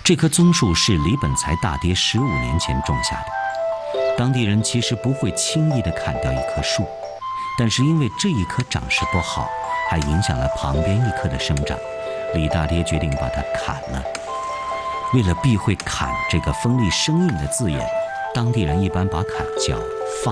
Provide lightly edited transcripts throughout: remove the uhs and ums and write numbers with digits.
这棵棕树是李本才大爹15年前种下的。当地人其实不会轻易地砍掉一棵树，但是因为这一棵长势不好，还影响了旁边一棵的生长，李大爹决定把它砍了。为了避讳砍这个锋利生硬的字眼，当地人一般把砍叫放。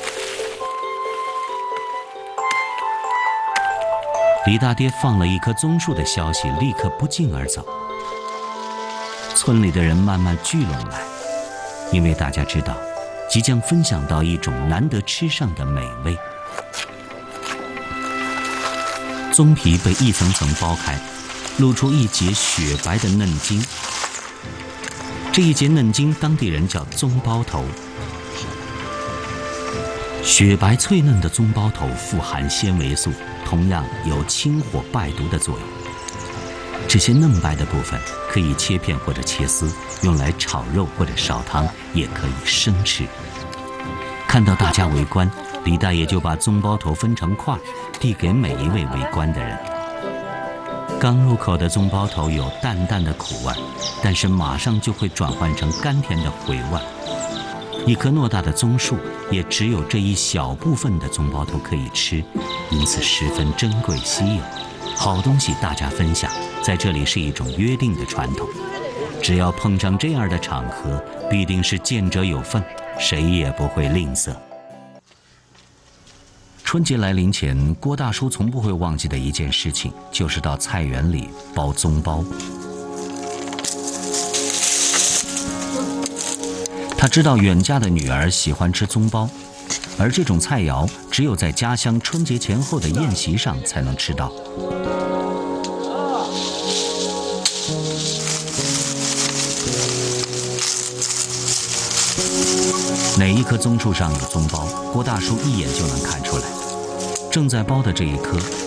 李大爹放了一棵棕树的消息立刻不胫而走，村里的人慢慢聚拢来，因为大家知道即将分享到一种难得吃上的美味。棕皮被一层层剥开，露出一截雪白的嫩筋，这一节嫩筋当地人叫棕包头。雪白脆嫩的棕包头富含纤维素，同样有清火败毒的作用。这些嫩白的部分可以切片或者切丝，用来炒肉或者烧汤，也可以生吃。看到大家围观，李大爷就把棕包头分成块，递给每一位围观的人。刚入口的棕包头有淡淡的苦味，但是马上就会转换成甘甜的回味。一棵偌大的棕树，也只有这一小部分的棕包头可以吃，因此十分珍贵稀有。好东西大家分享，在这里是一种约定的传统。只要碰上这样的场合，必定是见者有份，谁也不会吝啬。春节来临前，郭大叔从不会忘记的一件事情，就是到菜园里包棕包。他知道远嫁的女儿喜欢吃棕包，而这种菜肴只有在家乡春节前后的宴席上才能吃到。哪一棵棕树上有棕包，郭大叔一眼就能看出来。正在包的这一棵